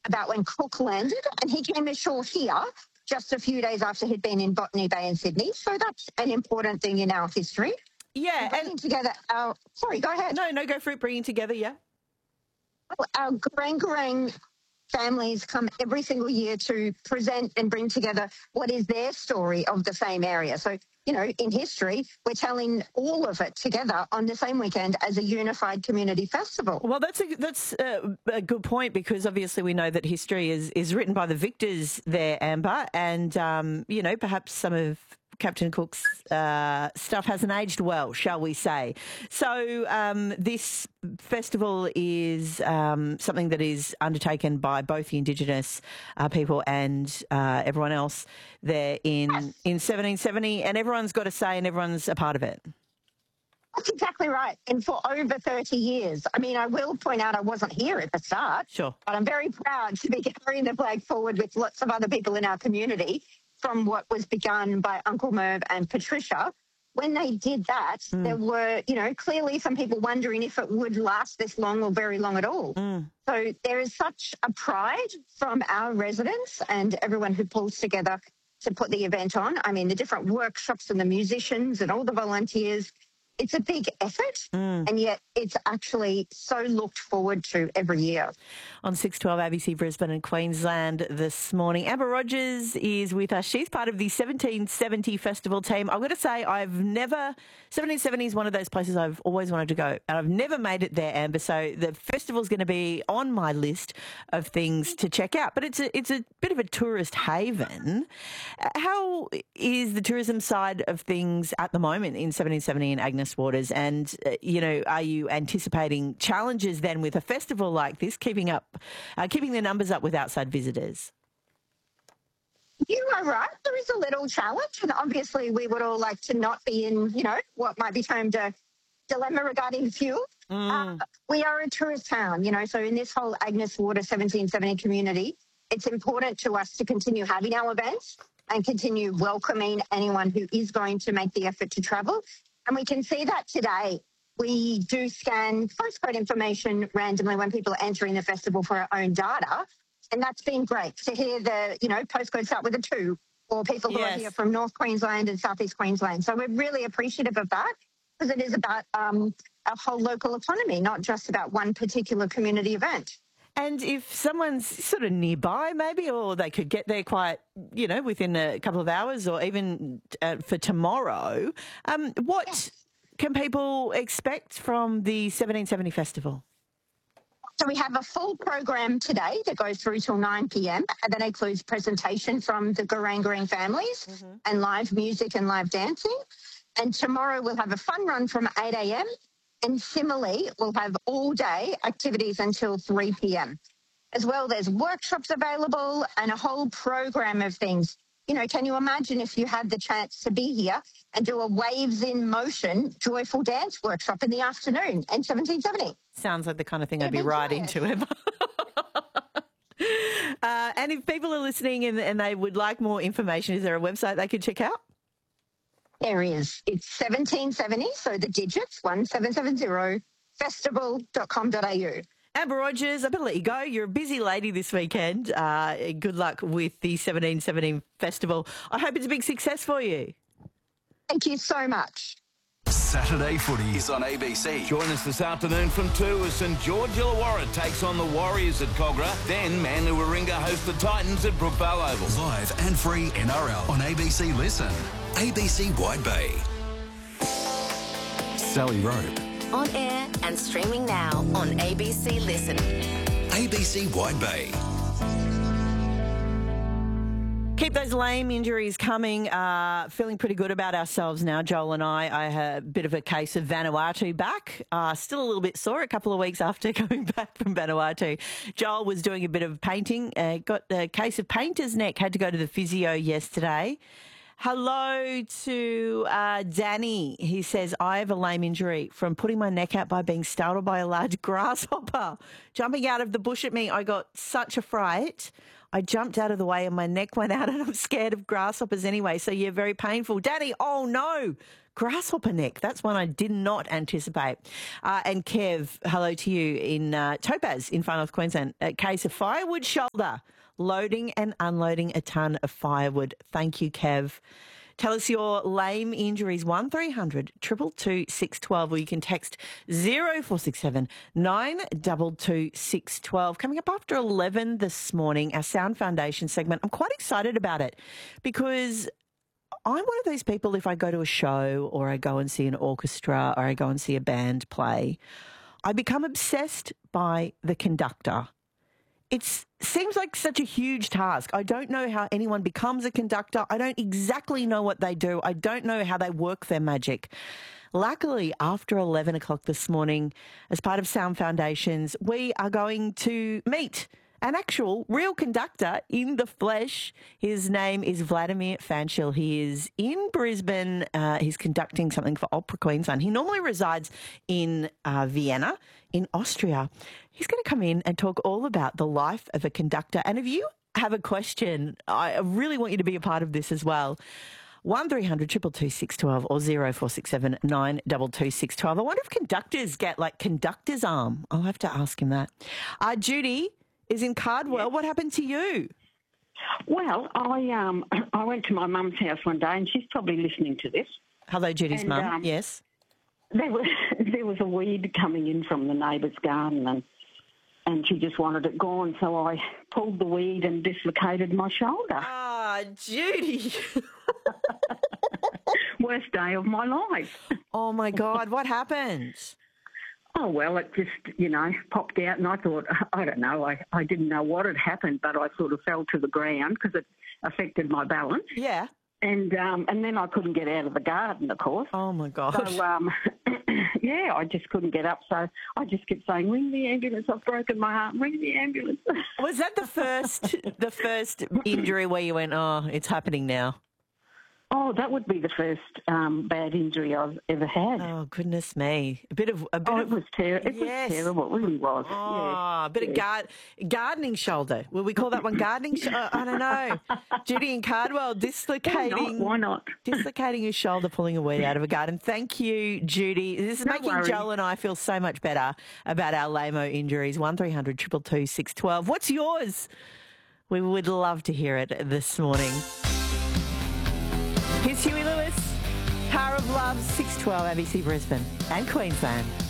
about when Cook landed, and he came ashore here just a few days after he'd been in Botany Bay in Sydney. So that's an important thing in our history. Yeah. Bringing together our... Sorry, go ahead. No, go for it. Bringing together, yeah. Our Garang families come every single year to present and bring together what is their story of the same area. So, in history, we're telling all of it together on the same weekend as a unified community festival. Well, that's a good point, because obviously we know that history is written by the victors there, Amber, and, perhaps some of Captain Cook's stuff hasn't aged well, shall we say. So this festival is something that is undertaken by both the Indigenous people and everyone else there in 1770, and everyone's got a say and everyone's a part of it. That's exactly right. And for over 30 years. I mean, I will point out I wasn't here at the start. Sure. But I'm very proud to be carrying the flag forward with lots of other people in our community from what was begun by Uncle Merv and Patricia. When they did that, there were, clearly some people wondering if it would last this long or very long at all. So there is such a pride from our residents and everyone who pulls together to put the event on. I mean, the different workshops and the musicians and all the volunteers. It's a big effort, and yet it's actually so looked forward to every year. On 612 ABC Brisbane and Queensland this morning, Amber Rogers is with us. She's part of the 1770 festival team. I've got to say, 1770 is one of those places I've always wanted to go, and I've never made it there, Amber, so the festival's going to be on my list of things to check out. But it's a bit of a tourist haven. How is the tourism side of things at the moment in 1770 in Agnes Waters, and are you anticipating challenges then with a festival like this, keeping the numbers up with outside visitors? You are right. There is a little challenge, and obviously we would all like to not be in, what might be termed a dilemma regarding fuel. We are a tourist town, so in this whole Agnes Water 1770 community, it's important to us to continue having our events and continue welcoming anyone who is going to make the effort to travel. And we can see that today. We do scan postcode information randomly when people are entering the festival for our own data. And that's been great to hear the, postcodes start with a 2, or people who are here from North Queensland and Southeast Queensland. So we're really appreciative of that, because it is about our whole local economy, not just about one particular community event. And if someone's sort of nearby maybe, or they could get there quite, within a couple of hours, or even for tomorrow, what can people expect from the 1770 festival? So we have a full program today that goes through till 9 p.m. and that includes presentation from the Garangarang families and live music and live dancing. And tomorrow we'll have a fun run from 8 a.m. And similarly, we'll have all-day activities until 3 p.m. As well, there's workshops available and a whole program of things. Can you imagine if you had the chance to be here and do a Waves in Motion joyful dance workshop in the afternoon in 1770? Sounds like the kind of thing I'd be right into, Emma. And if people are listening and they would like more information, is there a website they could check out? There is. It's 1770, so the digits, 1770, festival.com.au. Amber Rogers, I better let you go. You're a busy lady this weekend. Good luck with the 1770 festival. I hope it's a big success for you. Thank you so much. Saturday Footy is on ABC. Join us this afternoon from 2 as St George Illawarra takes on the Warriors at Cogra. Then Manu Warringah host the Titans at Brookvale Oval. Live and free NRL on ABC Listen. ABC Wide Bay. Sally Rope. On air and streaming now on ABC Listen. ABC Wide Bay. Keep those lame injuries coming. Feeling pretty good about ourselves now, Joel and I had a bit of a case of Vanuatu back. Still a little bit sore a couple of weeks after coming back from Vanuatu. Joel was doing a bit of painting, got a case of painter's neck, had to go to the physio yesterday. Hello to Danny. He says, I have a lame injury from putting my neck out by being startled by a large grasshopper jumping out of the bush at me. I got such a fright. I jumped out of the way and my neck went out and I'm scared of grasshoppers anyway. So, yeah, very painful. Danny, oh, no. Grasshopper neck. That's one I did not anticipate. And Kev, hello to you in Topaz in Far North Queensland. A case of firewood shoulder, loading and unloading a ton of firewood. Thank you, Kev. Tell us your lame injuries, 1300 222 612, or you can text 0467 922 612. Coming up after 11 this morning, our Sound Foundation segment. I'm quite excited about it because I'm one of those people, if I go to a show or I go and see an orchestra or I go and see a band play, I become obsessed by the conductor. It seems like such a huge task. I don't know how anyone becomes a conductor. I don't exactly know what they do. I don't know how they work their magic. Luckily, after 11 o'clock this morning, as part of Sound Foundations, we are going to meet an actual real conductor in the flesh. His name is Vladimir Fanchil. He is in Brisbane. He's conducting something for Opera Queensland. He normally resides in Vienna, in Austria. He's going to come in and talk all about the life of a conductor. And if you have a question, I really want you to be a part of this as well. 1300 222 612 or 0467 922 612. I wonder if conductors get like conductor's arm. I'll have to ask him that. Judy is in Cardwell. What happened to you? Well, I went to my mum's house one day, and she's probably listening to this. Hello, Judy's mum. Yes. There was a weed coming in from the neighbour's garden, and she just wanted it gone. So I pulled the weed and dislocated my shoulder. Ah, Judy. Worst day of my life. Oh my God! What happened? Oh, well, it just, popped out, and I thought, I don't know, I didn't know what had happened, but I sort of fell to the ground because it affected my balance. Yeah. And then I couldn't get out of the garden, of course. Oh, my gosh. So, yeah, I just couldn't get up, so I just kept saying, ring the ambulance, I've broken my arm, ring the ambulance. Was that the first injury where you went, oh, it's happening now? Oh, that would be the first bad injury I've ever had. Oh, goodness me. It was terrible. It was terrible. It really was. Oh, a bit of gardening shoulder. Will we call that one gardening? I don't know. Judy in Cardwell dislocating. Why not? Dislocating your shoulder, pulling a weed out of a garden. Thank you, Judy. This is making Joel and I feel so much better about our lame-o injuries. 1300 222 612. What's yours? We would love to hear it this morning. Here's Huey Lewis, Power of Love, 612 ABC Brisbane and Queensland.